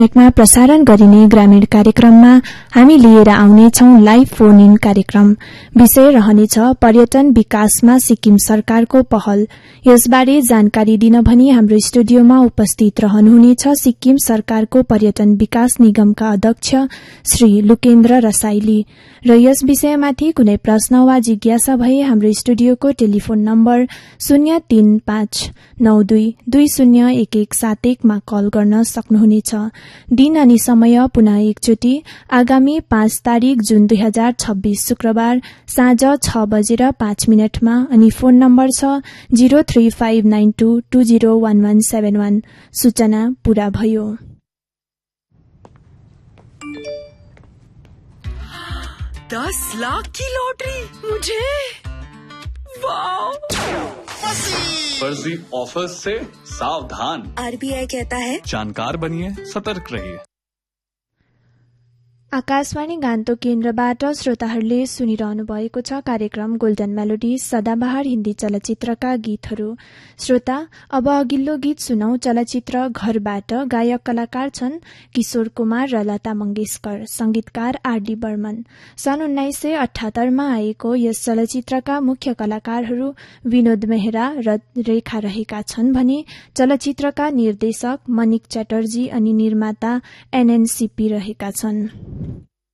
मा प्रसारण गरिने ग्रामीण कार्यक्रममा हामी लिएर आउनेछौं लाइभ फोन इन कार्यक्रम। विषय रहनेछ पर्यटन विकासमा सिक्किम सरकारको पहल। यसबारे जानकारी दिन भनी हाम्रो स्टुडियोमा उपस्थित रहनुहुनेछ सिक्किम सरकारको पर्यटन विकास निगमका अध्यक्ष श्री लुकेन्द्र रसाइली। र यस विषयमाथि कुनै प्रश्न वा जिज्ञासा भए हाम्रो स्टुडियोको टेलिफोन नम्बर 035922011171 मा कल गर्न सक्नुहुनेछ। दिन अनि समय पुनः एकचोटि आगामी 5 तारिक जुन 2026 शुक्रबार साँझ 6:05 मा अनि फोन नम्बर छ 035922011171। सूचना पूरा भयो। $10 लाख की लॉटरी मुझे, वाओ! फर्जी ऑफर से सावधान। RBI कहता है जानकार बनिए, सतर्क रहिए। आकाशवाणी गान्तोक केन्द्रबाट श्रोताहरूले सुनिरहनु भएको छ कार्यक्रम गोल्डन मेलोडी सदाबहार हिन्दी चलचित्रका गीतहरू। श्रोता, अब अघिल्लो गीत सुनौ। चलचित्र घरबाट गायक कलाकार छन् किशोर कुमार र लता मंगेशकर, संगीतकार आरडी बर्मन। सन् 1978 मा आएको यस चलचित्रका मुख्य कलाकारहरू विनोद मेहरा र रेखा रहेका छन् भने चलचित्रका निर्देशक मनिक च्याटर्जी अनि निर्माता एनएनसीपी रहेका छन्।